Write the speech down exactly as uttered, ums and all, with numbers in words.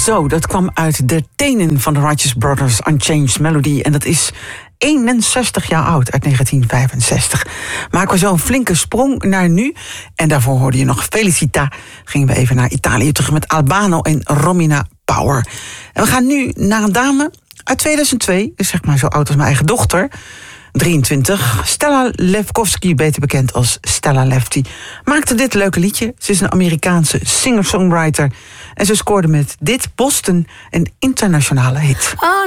Zo, dat kwam uit de tenen van de Righteous Brothers, Unchanged Melody. En dat is eenenzestig jaar oud, uit negentien vijfenzestig. Maken we zo een flinke sprong naar nu. En daarvoor hoorde je nog Felicita. Gingen we even naar Italië terug met Albano en Romina Power. En we gaan nu naar een dame uit tweeduizend twee. Dus zeg maar zo oud als mijn eigen dochter. drieëntwintig. Stella Lefkowski, beter bekend als Stella Lefty, maakte dit leuke liedje. Ze is een Amerikaanse singer-songwriter. En ze scoorde met dit Boston een internationale hit. Oh.